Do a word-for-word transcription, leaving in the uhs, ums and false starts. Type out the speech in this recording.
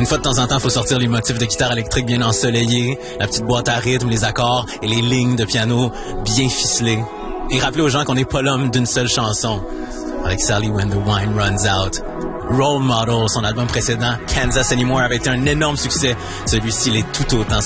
Une fois de temps en temps, il faut sortir les motifs de guitare électrique bien ensoleillés, la petite boîte à rythme, les accords et les lignes de piano bien ficelées. Et rappeler aux gens qu'on n'est pas l'homme d'une seule chanson. Avec Sally When the Wine Runs Out. Role Model, son album précédent, Kansas Anymore, avait été un énorme succès. Celui-ci l'est tout autant.